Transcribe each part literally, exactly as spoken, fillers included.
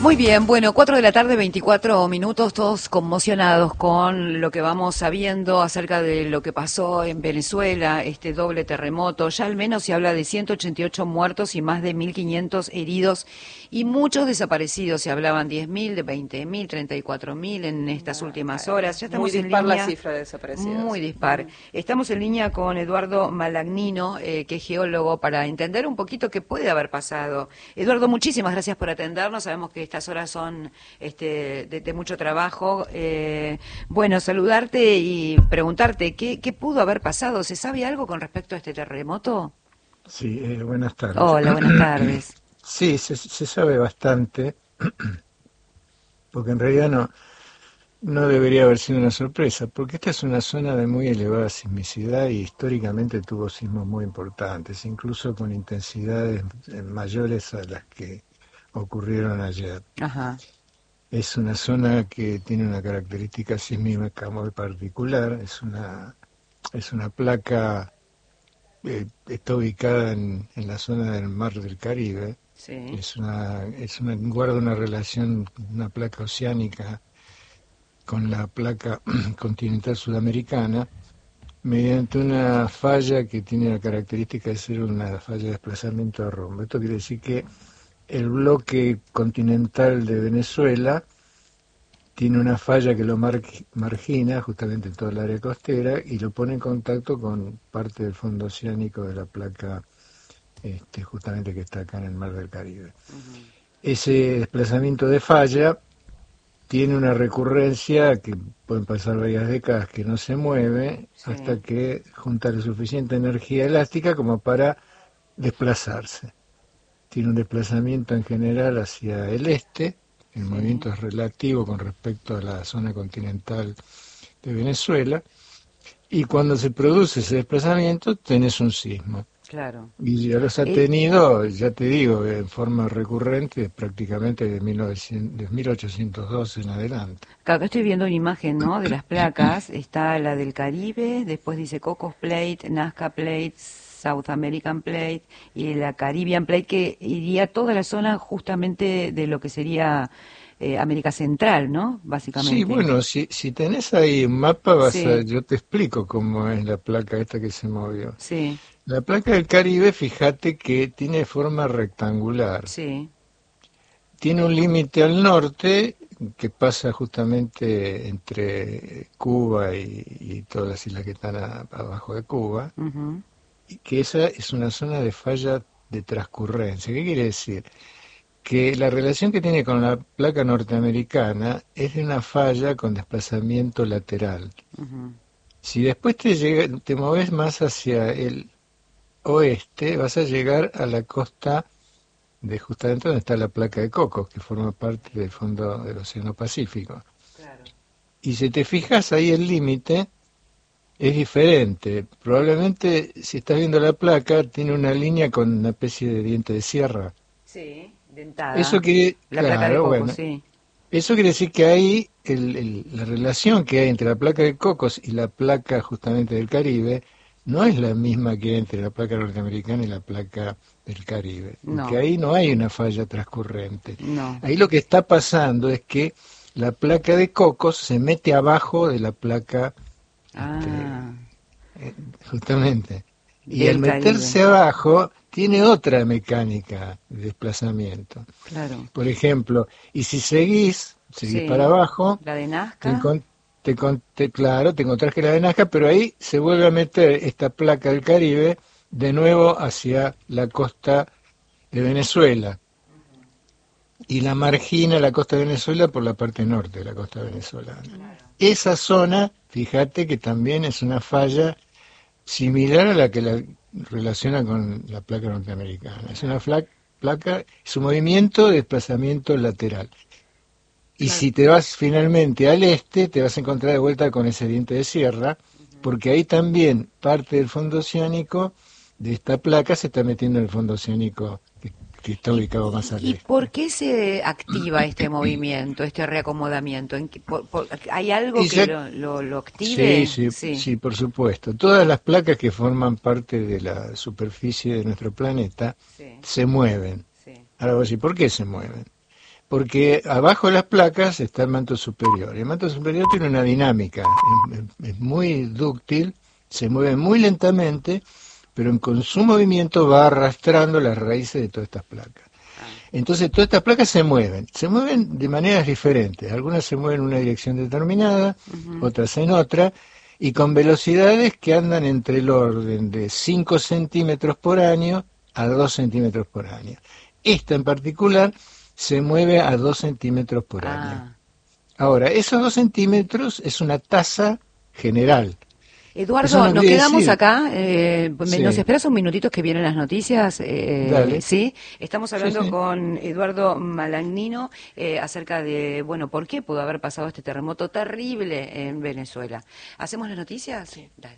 Muy bien, bueno, cuatro de la tarde, veinticuatro minutos, todos conmocionados con lo que vamos sabiendo acerca de lo que pasó en Venezuela, este doble terremoto. Ya al menos se habla de ciento ochenta y ocho muertos y más de mil quinientos heridos y muchos desaparecidos. Se hablaban diez mil, de veinte mil, treinta y cuatro mil en estas No, últimas claro. horas. Ya estamos muy en dispar línea. la cifra de desaparecidos. Muy dispar. Estamos en línea con Eduardo Malagnino, eh, que es geólogo, para entender un poquito qué puede haber pasado. Eduardo, muchísimas gracias por atendernos. Sabemos que estas horas son este, de, de mucho trabajo. Eh, bueno, saludarte y preguntarte, ¿qué, ¿qué pudo haber pasado? ¿Se sabe algo con respecto a este terremoto? Sí, eh, buenas tardes. Hola, buenas tardes. Sí, se, se sabe bastante, porque en realidad no, no debería haber sido una sorpresa, porque esta es una zona de muy elevada sismicidad y históricamente tuvo sismos muy importantes, incluso con intensidades mayores a las que ocurrieron ayer. Ajá. Es una zona que tiene una característica sísmica muy particular, es una, es una placa, eh, está ubicada en, en la zona del Mar del Caribe, Sí. es una, es una, guarda una relación, una placa oceánica con la placa continental sudamericana, mediante una falla que tiene la característica de ser una falla de desplazamiento de rumbo. Esto quiere decir que el bloque continental de Venezuela tiene una falla que lo mar margina justamente en toda el área costera y lo pone en contacto con parte del fondo oceánico de la placa este, justamente que está acá en el Mar del Caribe. Uh-huh. Ese desplazamiento de falla tiene una recurrencia que pueden pasar varias décadas que no se mueve, sí, hasta que junta la suficiente energía elástica como para desplazarse. Tiene un desplazamiento en general hacia el este, el sí. movimiento es relativo con respecto a la zona continental de Venezuela, y cuando se produce ese desplazamiento tenés un sismo. Claro. Y ya los ha tenido, ya te digo, en forma recurrente prácticamente de, mil novecientos, de mil ochocientos dos en adelante. Acá estoy viendo una imagen, ¿no?, de las placas. Está la del Caribe, después dice Cocos Plate, Nazca Plate, South American Plate y la Caribbean Plate, que iría toda la zona justamente de lo que sería eh, América Central, ¿no?, básicamente. Sí, bueno, si, si tenés ahí un mapa, vas sí. a, yo te explico cómo es la placa esta que se movió. Sí. La placa del Caribe, fíjate que tiene forma rectangular. Sí. Tiene un límite al norte que pasa justamente entre Cuba y, y todas las islas que están a, abajo de Cuba. Uh-huh. Y que esa es una zona de falla de transcurrencia. ¿Qué quiere decir? Que la relación que tiene con la placa norteamericana es de una falla con desplazamiento lateral. Uh-huh. Si después te, llega, te moves más hacia el oeste, vas a llegar a la costa de justamente donde está la placa de Cocos, que forma parte del fondo del Océano Pacífico. Claro. Y si te fijas ahí el límite es diferente. Probablemente si estás viendo la placa tiene una línea con una especie de diente de sierra. Sí, dentada. Eso quiere, la claro, placa de Cocos, bueno, sí. Eso quiere decir que ahí el, el, la relación que hay entre la placa de Cocos y la placa justamente del Caribe no es la misma que hay entre la placa norteamericana y la placa del Caribe, porque no. ahí no hay una falla transcurrente. No. Ahí lo que está pasando es que la placa de Cocos se mete abajo de la placa, ah. este, justamente, y del al meterse Caribe. abajo tiene otra mecánica de desplazamiento. Claro. Por ejemplo, y si seguís, seguís sí. para abajo, la de Nazca. Te, te, te, claro, te encontrás que la de Nazca, pero ahí se vuelve a meter esta placa del Caribe de nuevo hacia la costa de Venezuela. Y la margina la costa de Venezuela por la parte norte de la costa venezolana. Esa zona, fíjate que también es una falla similar a la que la relaciona con la placa norteamericana. Es una placa, su movimiento de desplazamiento lateral. Y claro. Si te vas finalmente al este, te vas a encontrar de vuelta con ese diente de sierra, porque ahí también parte del fondo oceánico de esta placa se está metiendo en el fondo oceánico que, que está ubicado más al ¿Y este. por qué se activa este movimiento, este reacomodamiento? ¿En qué, por, por, ¿Hay algo ya, que lo, lo, lo active? Sí, sí, sí, sí, por supuesto. Todas las placas que forman parte de la superficie de nuestro planeta sí. se mueven. Sí. Ahora vos decís, ¿por qué se mueven? porque abajo de las placas está el manto superior. El manto superior tiene una dinámica, es, es muy dúctil, se mueve muy lentamente, pero con su movimiento va arrastrando las raíces de todas estas placas. Entonces todas estas placas se mueven, se mueven de maneras diferentes, algunas se mueven en una dirección determinada, uh-huh. otras en otra, y con velocidades que andan entre el orden de cinco centímetros por año a dos centímetros por año. Esta en particular se mueve a dos centímetros por ah. año. Ahora, esos dos centímetros es una tasa general. Eduardo, nos quedamos decir. acá, eh, sí. ¿nos esperas un minutito que vienen las noticias? Eh, Dale. Sí, estamos hablando sí, sí. con Eduardo Malagnino eh, acerca de, bueno, ¿por qué pudo haber pasado este terremoto terrible en Venezuela? ¿Hacemos las noticias? Sí. Dale.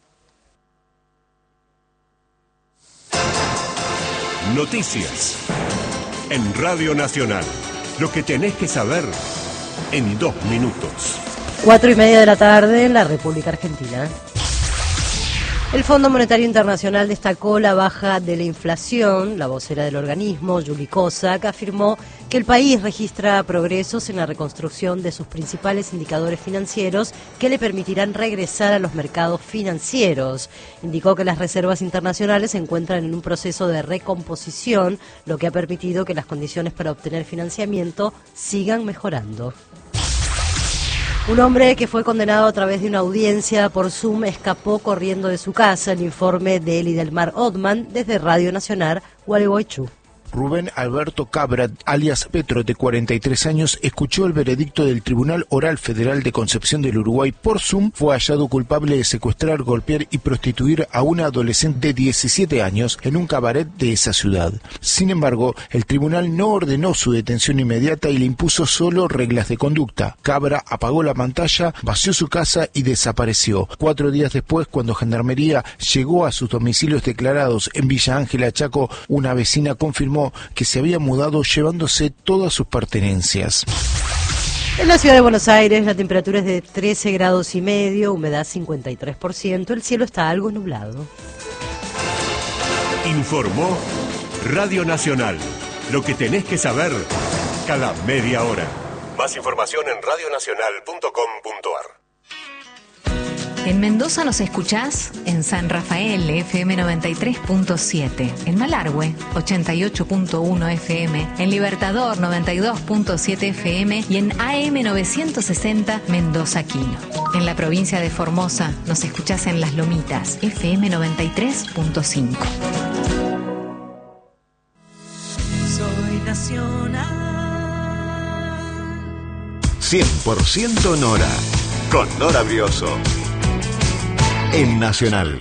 Noticias en Radio Nacional. Lo que tenés que saber en dos minutos. Cuatro y media de la tarde en la República Argentina. El Fondo Monetario Internacional destacó la baja de la inflación. La vocera del organismo, Julie Kozak, afirmó que el país registra progresos en la reconstrucción de sus principales indicadores financieros que le permitirán regresar a los mercados financieros. Indicó que las reservas internacionales se encuentran en un proceso de recomposición, lo que ha permitido que las condiciones para obtener financiamiento sigan mejorando. Un hombre que fue condenado a través de una audiencia por Zoom escapó corriendo de su casa. El informe de Elidelmar Othman desde Radio Nacional, Gualeguaychú. Rubén Alberto Cabra, alias Petro, de cuarenta y tres años, escuchó el veredicto del Tribunal Oral Federal de Concepción del Uruguay por Zoom. Fue hallado culpable de secuestrar, golpear y prostituir a una adolescente de diecisiete años en un cabaret de esa ciudad. Sin embargo, el tribunal no ordenó su detención inmediata y le impuso solo reglas de conducta. Cabra apagó la pantalla, vació su casa y desapareció. Cuatro días después, cuando Gendarmería llegó a sus domicilios declarados en Villa Ángela, Chaco, una vecina confirmó que se había mudado llevándose todas sus pertenencias. En la ciudad de Buenos Aires la temperatura es de trece grados y medio, humedad cincuenta y tres por ciento, el cielo está algo nublado. Informó Radio Nacional. Lo que tenés que saber cada media hora. Más información en radio nacional punto com punto a r. En Mendoza nos escuchás en San Rafael, F M noventa y tres punto siete, en Malargüe, ochenta y ocho punto uno F M, en Libertador, noventa y dos punto siete F M y en A M novecientos sesenta, Mendoza Quino. En la provincia de Formosa nos escuchás en Las Lomitas, F M noventa y tres punto cinco. Soy nacional. cien por ciento Nora, con Nora Brioso. En Nacional.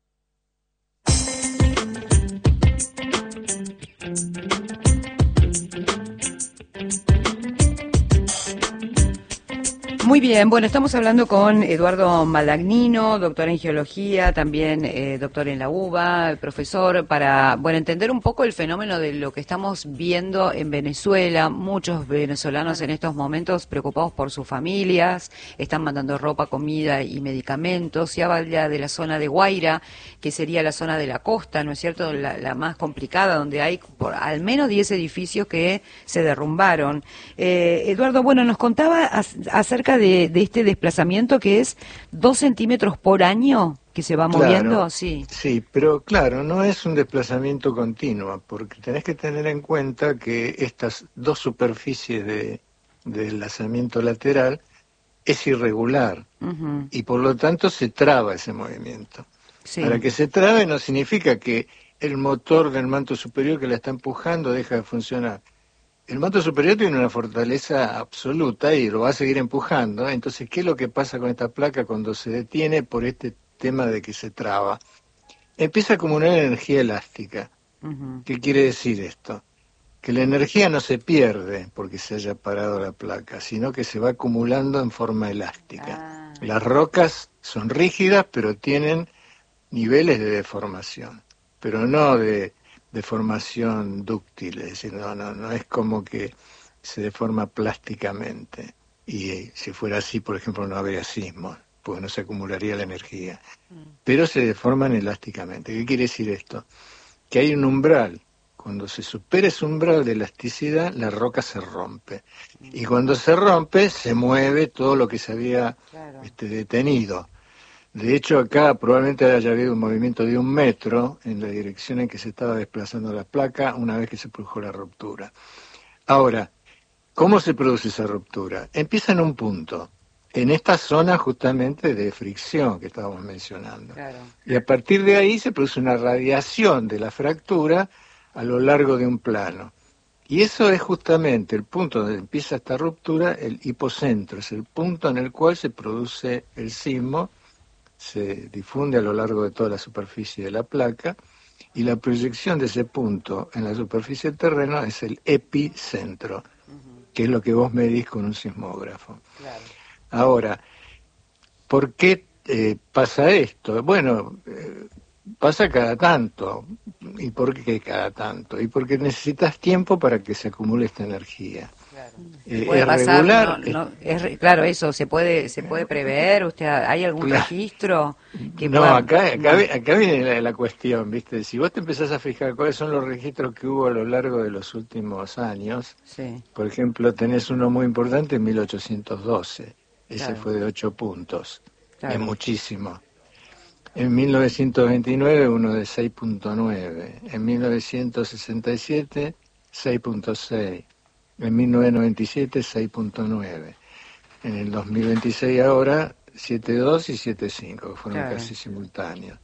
Muy bien, bueno, estamos hablando con Eduardo Malagnino, doctor en geología, también eh, doctor en la U B A, profesor, para, bueno, entender un poco el fenómeno de lo que estamos viendo en Venezuela. Muchos venezolanos en estos momentos preocupados por sus familias, están mandando ropa, comida y medicamentos. Se habla de la zona de Guaira, que sería la zona de la costa, ¿no es cierto?, la, la más complicada, donde hay por al menos diez edificios que se derrumbaron. Eh, Eduardo, bueno, nos contaba acerca De, de este desplazamiento que es dos centímetros por año que se va moviendo, claro, sí. Sí, pero claro, no es un desplazamiento continuo, porque tenés que tener en cuenta que estas dos superficies de, de desplazamiento lateral es irregular, uh-huh. y por lo tanto se traba ese movimiento. Sí. Para que se trabe no significa que el motor del manto superior que la está empujando deja de funcionar. El manto superior tiene una fortaleza absoluta y lo va a seguir empujando. Entonces, ¿qué es lo que pasa con esta placa cuando se detiene por este tema de que se traba? Empieza a acumular energía elástica. Uh-huh. ¿Qué quiere decir esto? Que la energía no se pierde porque se haya parado la placa, sino que se va acumulando en forma elástica. Ah. Las rocas son rígidas, pero tienen niveles de deformación, pero no de deformación dúctil, es decir, no, no, no es como que se deforma plásticamente, y eh, si fuera así, por ejemplo, no habría sismos, pues no se acumularía la energía, mm. pero se deforman elásticamente. ¿Qué quiere decir esto? Que hay un umbral Cuando se supera ese umbral de elasticidad, la roca se rompe. Y cuando se rompe, se mueve todo lo que se había Claro. este, detenido. De hecho, acá probablemente haya habido un movimiento de un metro en la dirección en que se estaba desplazando la placa una vez que se produjo la ruptura. Ahora, ¿cómo se produce esa ruptura? Empieza en un punto, en esta zona justamente de fricción que estábamos mencionando. Claro. Y a partir de ahí se produce una radiación de la fractura a lo largo de un plano. Y eso es justamente el punto donde empieza esta ruptura, el hipocentro, es el punto en el cual se produce el sismo, se difunde a lo largo de toda la superficie de la placa, y la proyección de ese punto en la superficie del terreno es el epicentro, que es lo que vos medís con un sismógrafo. Claro. Ahora, ¿por qué eh, pasa esto? Bueno, eh, pasa cada tanto. ¿Y por qué cada tanto? Y porque necesitas tiempo para que se acumule esta energía. Claro. Eh, Puede es pasar, regular. no, no, es re- claro, eso se puede se puede prever. ¿Usted hay algún Claro. registro que No, pueda- acá, acá, no. vi- acá viene la, la cuestión, ¿viste? Si vos te empezás a fijar cuáles son los registros que hubo a lo largo de los últimos años, Sí, por ejemplo, tenés uno muy importante en mil ochocientos doce. Ese Claro. fue de ocho puntos. Claro. Es muchísimo. En mil novecientos veintinueve uno de seis punto nueve. En mil novecientos sesenta y siete, seis punto seis. En mil novecientos noventa y siete, seis punto nueve. En el dos mil veintiséis ahora, siete punto dos y siete punto cinco, que fueron Claro. casi simultáneos.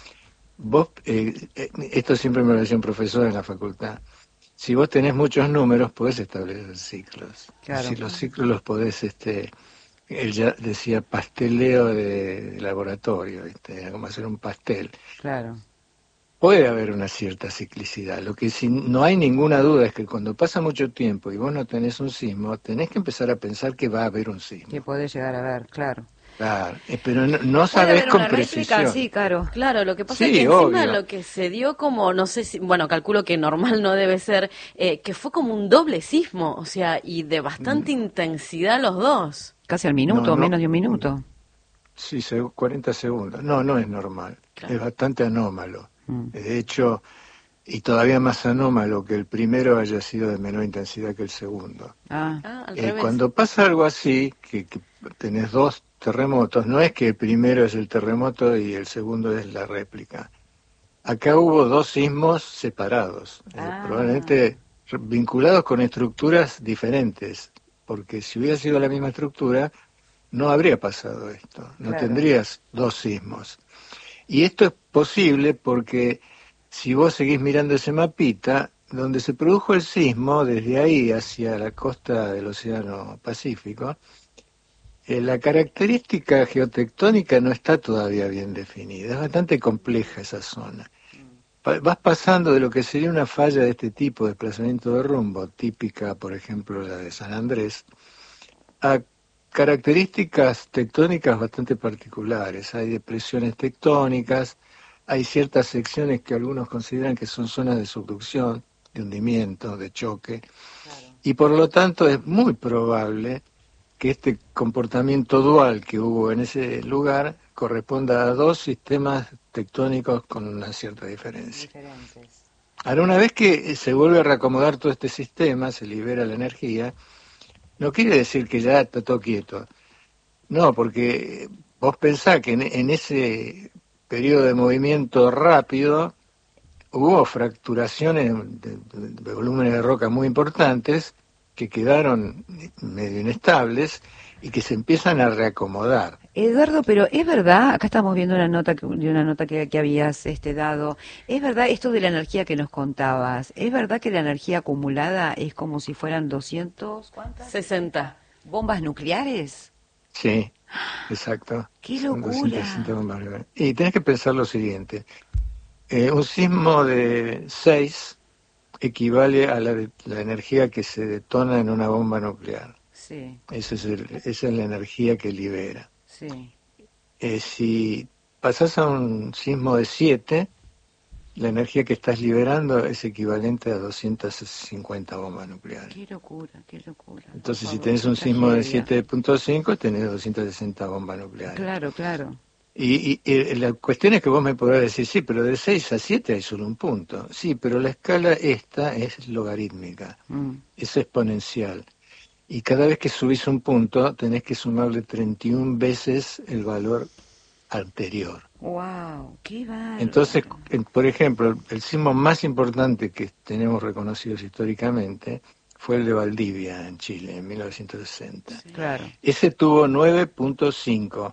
Vos, eh, eh, esto siempre me lo decía un profesor en la facultad. Si vos tenés muchos números, podés establecer ciclos. Claro. Si los ciclos los podés, este, él ya decía pasteleo de, de laboratorio, ¿viste? Era como hacer un pastel. claro. Puede haber una cierta ciclicidad. Lo que sí no hay ninguna duda es que cuando pasa mucho tiempo y vos no tenés un sismo, tenés que empezar a pensar que va a haber un sismo. Que puede llegar a ver, claro. Claro, eh, pero no, no Puede sabés haber con una réplica, precisión. sí, claro. Claro, lo que pasa Sí, es que encima obvio. lo que se dio como, no sé si, bueno, calculo que normal no debe ser, eh, que fue como un doble sismo, o sea, y de bastante intensidad los dos. Casi al minuto, No, no. menos de un minuto. Sí, se- cuarenta segundos. No, no es normal. Claro. Es bastante anómalo. Mm. De hecho, y todavía más anómalo que el primero haya sido de menor intensidad que el segundo. Ah, Ah, al Eh, revés. cuando pasa algo así, que, que tenés dos terremotos, no es que el primero es el terremoto y el segundo es la réplica. Acá hubo dos sismos separados, eh, Ah. probablemente re- vinculados con estructuras diferentes, porque si hubiera sido la misma estructura, no habría pasado esto, no Claro. tendrías dos sismos. Y esto es posible porque si vos seguís mirando ese mapita, donde se produjo el sismo, desde ahí hacia la costa del Océano Pacífico, eh, la característica geotectónica no está todavía bien definida, es bastante compleja esa zona. Pa- vas pasando de lo que sería una falla de este tipo, desplazamiento de rumbo, típica, por ejemplo, la de San Andrés, a características tectónicas bastante particulares. Hay depresiones tectónicas, hay ciertas secciones que algunos consideran que son zonas de subducción, de hundimiento, de choque, y por lo tanto es muy probable que este comportamiento dual que hubo en ese lugar corresponda a dos sistemas tectónicos con una cierta diferencia. diferentes. Ahora, una vez que se vuelve a reacomodar todo este sistema, se libera la energía, no quiere decir que ya está todo quieto. No, porque vos pensás que en, en ese periodo de movimiento rápido hubo fracturaciones de, de- de volúmenes de roca muy importantes que quedaron medio inestables y que se empiezan a reacomodar. Eduardo, pero es verdad, acá estamos viendo una nota que, de una nota que, que habías este dado. Es verdad esto de la energía que nos contabas. Es verdad que la energía acumulada es como si fueran doscientos, ¿cuántas? sesenta. Bombas nucleares. Sí, exacto. ¡Qué Son locura! doscientas sesenta bombas nucleares. Y tenés que pensar lo siguiente. Eh, un sismo de seis equivale a la, de- la energía que se detona en una bomba nuclear. Sí, Ese es el- esa es la energía que libera. sí. Eh, si pasás a un sismo de siete, la energía que estás liberando es equivalente a doscientas cincuenta bombas nucleares. Qué locura, qué locura. Entonces, Por si favor, tenés un qué sismo de tragedia. siete punto cinco, tenés doscientas sesenta bombas nucleares. Claro, claro. Y, y, y la cuestión es que vos me podrás decir, sí, pero de seis a siete hay solo un punto. Sí, pero la escala esta es logarítmica, mm. es exponencial. Y cada vez que subís un punto, tenés que sumarle treinta y una veces el valor anterior. ¡Wow! ¡Qué bárbaro! Entonces, por ejemplo, el sismo más importante que tenemos reconocidos históricamente fue el de Valdivia, en Chile, en mil novecientos sesenta. Sí. Claro. Ese tuvo nueve punto cinco.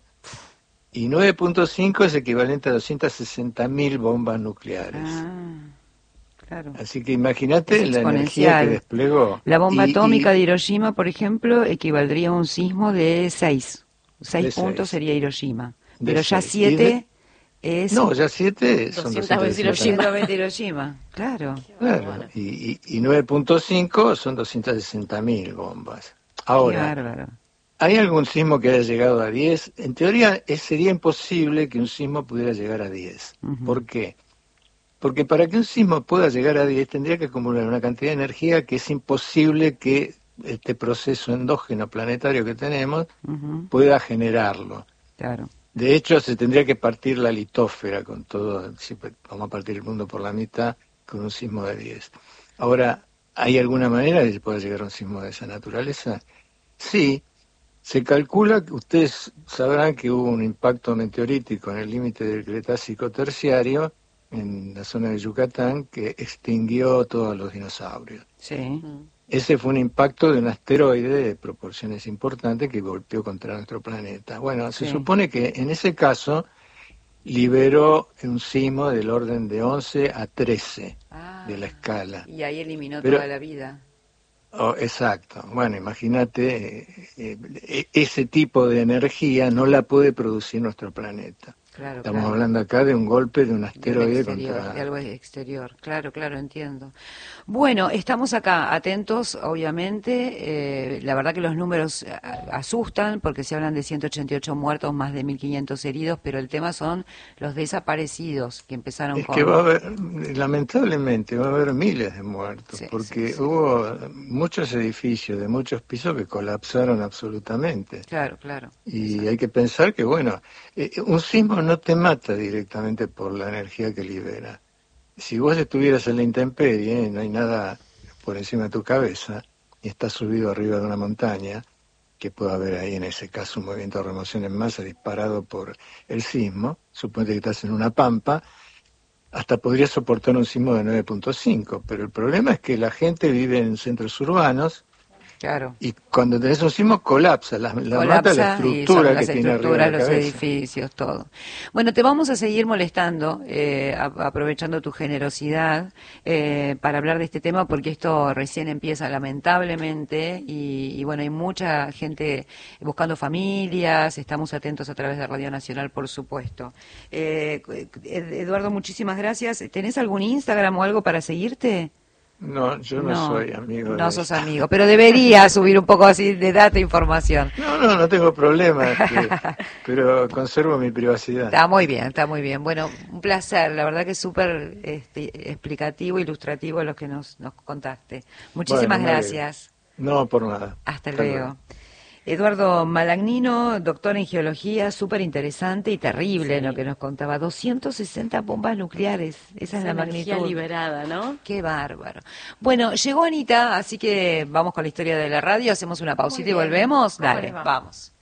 Y nueve punto cinco es equivalente a doscientas sesenta mil bombas nucleares. Ah, claro. Así que imagínate la energía que desplegó. La bomba y, atómica y, de Hiroshima, por ejemplo, equivaldría a un sismo de seis. Seis puntos sería Hiroshima. Pero ya siete es... No, ya siete son doscientas veces Hiroshima. Hiroshima, claro. Claro. Y, y, y nueve punto cinco son doscientas sesenta mil bombas. Ahora... Qué bárbaro. ¿Hay algún sismo que haya llegado a diez? En teoría es, sería imposible que un sismo pudiera llegar a diez. Uh-huh. ¿Por qué? Porque para que un sismo pueda llegar a diez tendría que acumular una cantidad de energía que es imposible que este proceso endógeno planetario que tenemos uh-huh. pueda generarlo. Claro. De hecho, se tendría que partir la litósfera con todo, si vamos a partir el mundo por la mitad con un sismo de diez. Ahora, ¿hay alguna manera de que pueda llegar a un sismo de esa naturaleza? Sí. Se calcula que ustedes sabrán que hubo un impacto meteorítico en el límite del Cretácico terciario, en la zona de Yucatán, que extinguió todos los dinosaurios. Sí. Ese fue un impacto de un asteroide de proporciones importantes que golpeó contra nuestro planeta. Bueno, se sí. supone que en ese caso liberó un sismo del orden de once a trece ah, de la escala. Y ahí eliminó Pero, toda la vida. Oh, exacto. Bueno, imagínate, eh, eh, ese tipo de energía no la puede producir nuestro planeta. Claro, Estamos claro. hablando acá de un golpe de un asteroide de exterior, contra... de algo exterior. Claro, claro, entiendo. Bueno, estamos acá atentos, obviamente. Eh, la verdad que los números asustan porque se hablan de ciento ochenta y ocho muertos, más de mil quinientos heridos, pero el tema son los desaparecidos que empezaron es con... que va a haber, lamentablemente, va a haber miles de muertos, sí, porque sí, sí. hubo muchos edificios de muchos pisos que colapsaron absolutamente. Claro, claro. Y exacto. hay que pensar que, bueno, eh, un sismo no te mata directamente por la energía que libera. Si vos estuvieras en la intemperie, no hay nada por encima de tu cabeza, y estás subido arriba de una montaña, que puede haber ahí en ese caso un movimiento de remoción en masa disparado por el sismo, suponete que estás en una pampa, hasta podrías soportar un sismo de nueve punto cinco, pero el problema es que la gente vive en centros urbanos. Claro. Y cuando tenés un sismo colapsa, la, la colapsa mata la estructura las que tiene arriba de la los cabeza. edificios, todo. Bueno, te vamos a seguir molestando, eh, a, aprovechando tu generosidad, eh, para hablar de este tema, porque esto recién empieza lamentablemente, y, y bueno, hay mucha gente buscando familias, estamos atentos a través de Radio Nacional, por supuesto. Eh, Eduardo, muchísimas gracias. ¿Tenés algún Instagram o algo para seguirte? No, yo no, no soy amigo. No de sos esto. amigo, pero deberías subir un poco así de data e información. No, no, no tengo problema, este, pero conservo mi privacidad. Está muy bien, está muy bien. Bueno, un placer, la verdad que es súper este, explicativo, ilustrativo lo que nos, nos contaste. Muchísimas bueno, gracias. No, por nada. Hasta, Hasta luego. luego. Eduardo Malagnino, doctor en geología, súper interesante y terrible sí. lo que nos contaba. doscientas sesenta bombas nucleares, esa es, es la magnitud. Liberada, ¿no? Qué bárbaro. Bueno, llegó Anita, así que vamos con la historia de la radio, hacemos una pausita y volvemos. Dale, vamos.